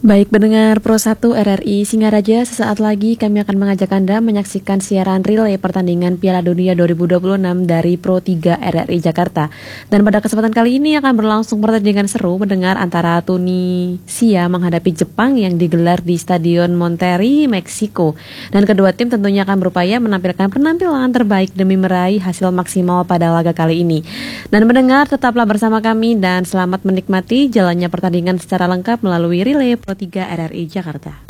Baik pendengar Pro 1 RRI Singaraja, sesaat lagi kami akan mengajak Anda menyaksikan siaran relay pertandingan Piala Dunia 2026 dari Pro 3 RRI Jakarta. Dan pada kesempatan kali ini akan berlangsung pertandingan seru mendengar antara Tunisia menghadapi Jepang yang digelar di Stadion Monterrey, Meksiko. Dan kedua tim tentunya akan berupaya menampilkan penampilan terbaik demi meraih hasil maksimal pada laga kali ini. Dan mendengar, tetaplah bersama kami dan selamat menikmati jalannya pertandingan secara lengkap melalui relay Pro 3 RRI Jakarta.